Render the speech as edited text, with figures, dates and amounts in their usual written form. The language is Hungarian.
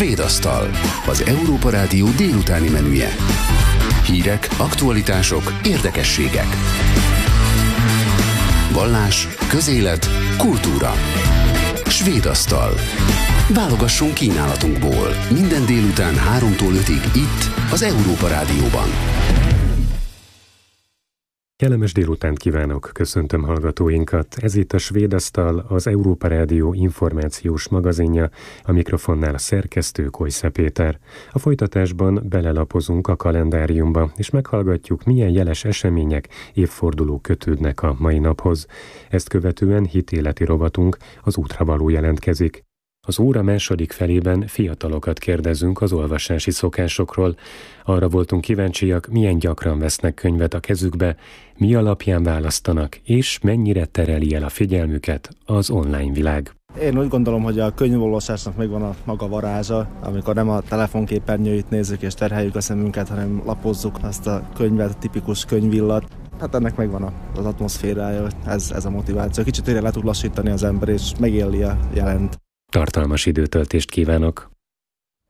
Svédasztal, az Európa Rádió délutáni menüje. Hírek, aktualitások, érdekességek. Vallás, közélet, kultúra. Svédasztal. Válogassunk kínálatunkból. Minden délután 3-tól 5-ig itt, az Európa Rádióban. Kellemes délutánt kívánok, köszöntöm hallgatóinkat. Ez itt a Svédasztal, az Európa Rádió információs magazinja, a mikrofonnál a szerkesztő Kojsze Péter. A folytatásban belelapozunk a kalendáriumba, és meghallgatjuk, milyen jeles események, évfordulók kötődnek a mai naphoz. Ezt követően hitéleti rovatunk, az útra való jelentkezik. Az óra második felében fiatalokat kérdezünk az olvasási szokásokról. Arra voltunk kíváncsiak, milyen gyakran vesznek könyvet a kezükbe, mi alapján választanak, és mennyire tereli el a figyelmüket az online világ. Én úgy gondolom, hogy a könyvolvasásnak megvan a maga varázsa, amikor nem a telefonképernyőit nézzük és terheljük a szemünket, hanem lapozzuk azt a könyvet, a tipikus könyvillat. Hát ennek megvan az atmoszférája, ez a motiváció. Kicsit le tud lassítani az ember, és megéli a jelent. Tartalmas időtöltést kívánok!